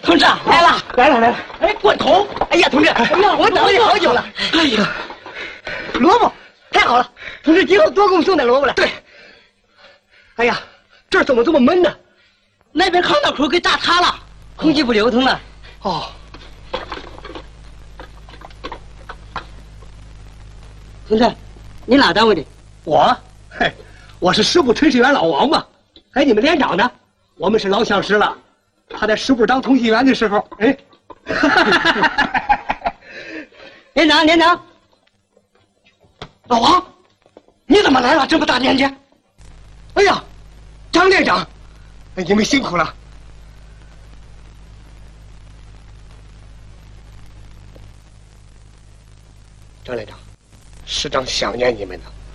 同志来了，来了！哎，罐头！哎呀，同志，哎呀，我等你好久了。哎呀，萝卜，太好了！同志，今后多给我们送点萝卜来。对。哎呀，这儿怎么这么闷呢？那边炕道口给炸塌了，空气不流通了。哦。同志，你哪单位的？我，嘿，我是师部炊事员老王嘛。哎，你们连长呢？我们是老相识了。他在师部当通信员的时候，哎，连长，老王，你怎么来了？这么大年纪？哎呀，张连长，你们辛苦了。张连长，师长想念你们呢。